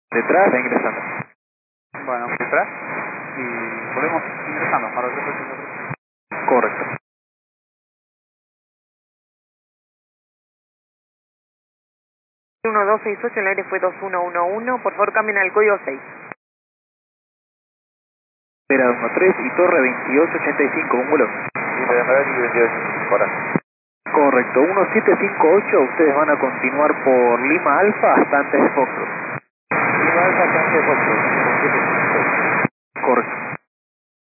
Detrás, va ingresando. Bueno, detrás. Y volvemos ingresando. Para 383. Correcto. 1268, el aire fue 2111, por favor cambien al código 6. Espera 13 y torre 2885, un vuelo. Libre de Madrid y 2885, ahora. Correcto, 1758, ustedes van a continuar por Lima Alfa hasta antes de Foxtrot. Lima Alfa hasta antes de Foxtrot, 1756.